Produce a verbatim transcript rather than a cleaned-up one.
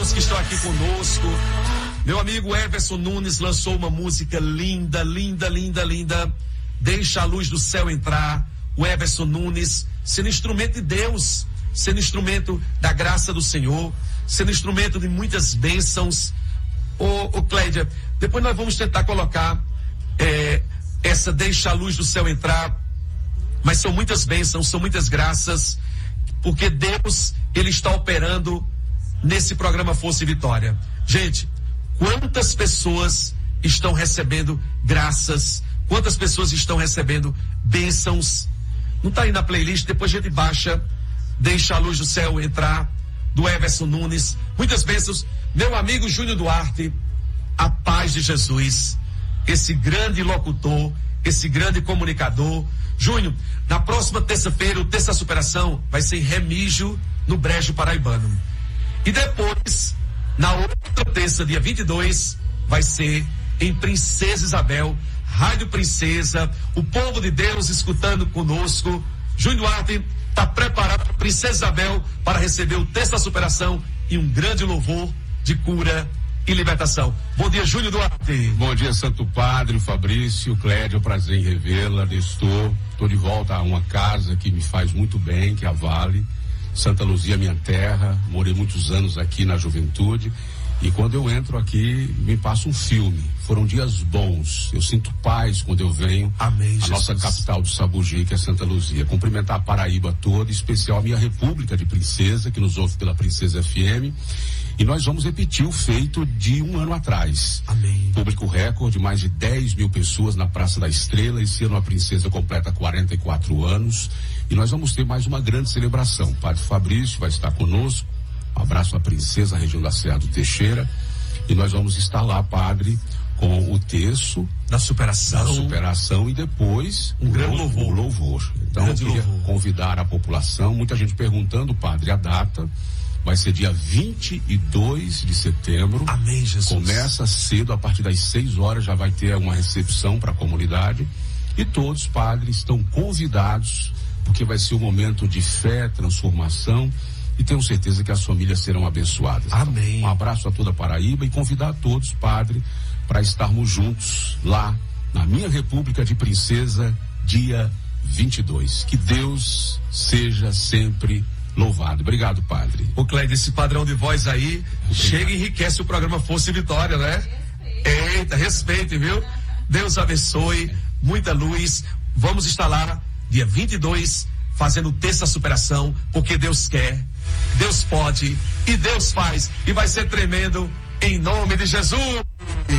amigos que estão aqui conosco. Meu amigo Everson Nunes lançou uma música linda, linda, linda, linda. Deixa a luz do céu entrar. O Everson Nunes sendo instrumento de Deus, sendo instrumento da graça do Senhor, sendo instrumento de muitas bênçãos. Ô, ô Clédia, depois nós vamos tentar colocar é, essa deixa a luz do céu entrar, mas são muitas bênçãos, são muitas graças, porque Deus, Ele está operando nesse programa Força e Vitória. Gente, quantas pessoas estão recebendo graças, quantas pessoas estão recebendo bênçãos. Não está aí na playlist, depois a gente baixa, deixa a luz do céu entrar, do Everson Nunes, muitas bênçãos. Meu amigo Júnior Duarte, a paz de Jesus, esse grande locutor, esse grande comunicador. Júnior, na próxima terça-feira, o Terça Superação vai ser em Remígio, no Brejo Paraibano. E depois, na outra terça, dia vinte e dois, vai ser em Princesa Isabel, Rádio Princesa, o povo de Deus escutando conosco. Júnior Duarte está preparado para Princesa Isabel para receber o Terça Superação e um grande louvor de cura e libertação. Bom dia, Júnior Duarte. Bom dia, Santo Padre, Fabrício, Clédio, prazer em revê-la. Estou, estou de volta a uma casa que me faz muito bem, que é a Vale. Santa Luzia, minha terra. Morei muitos anos aqui na juventude. E quando eu entro aqui, me passa um filme. Foram dias bons. Eu sinto paz quando eu venho Amém, à nossa capital do Sabugi, que é Santa Luzia. Cumprimentar a Paraíba toda, em especial a minha República de Princesa, que nos ouve pela Princesa F M. E nós vamos repetir o feito de um ano atrás. Amém. Público recorde, mais de dez mil pessoas na Praça da Estrela. Esse ano a Princesa completa quarenta e quatro anos. E nós vamos ter mais uma grande celebração. O Padre Fabrício vai estar conosco. Um abraço à Princesa, região da Serra do Teixeira. E nós vamos estar lá, Padre, com o terço da superação, da superação e depois um grande louvor. louvor. louvor. Então, eu queria louvor. convidar a população. Muita gente perguntando, Padre, a data. Vai ser dia vinte e dois de setembro. Amém, Jesus. Começa cedo, a partir das seis horas já vai ter uma recepção para a comunidade. E todos, padres, estão convidados, porque vai ser um momento de fé, transformação. E tenho certeza que as famílias serão abençoadas. Amém. Um abraço a toda a Paraíba e convidar a todos, padre, para estarmos juntos lá na minha República de Princesa, dia vinte e dois. Que Deus seja sempre louvado. Obrigado, padre. O Clédio, esse padrão de voz aí, Obrigado. chega e enriquece o programa Força e Vitória, né? Respeite. Eita, respeite, viu? Deus abençoe, muita luz. Vamos estar lá, dia vinte e dois, fazendo Terça Superação, porque Deus quer, Deus pode e Deus faz. E vai ser tremendo, em nome de Jesus.